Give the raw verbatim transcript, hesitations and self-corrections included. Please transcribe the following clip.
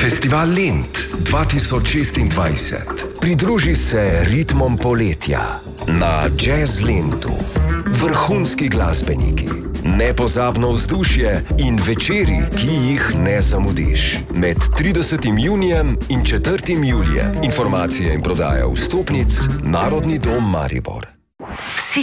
Festival Lent dva tisoč šestindvajset. Pridruži se ritmom poletja na Jazz Lentu. Vrhunski glasbeniki, nepozabno vzdušje in večeri, ki jih ne zamudiš. Med tridesetim junijem in četrtim julijem. Informacije in prodaja vstopnic Narodni dom Maribor.